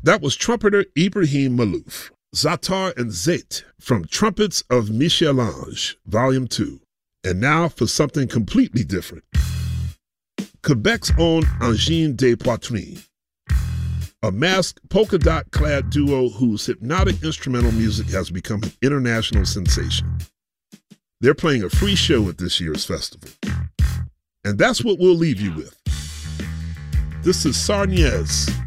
That was trumpeter Ibrahim Malouf, Zatar and Zait from Trumpets of Michel-Ange, Volume 2. And now for something completely different. Quebec's own Angine des Poitrines, a masked polka-dot-clad duo whose hypnotic instrumental music has become an international sensation. They're playing a free show at this year's festival. And that's what we'll leave you with. This is Sarniez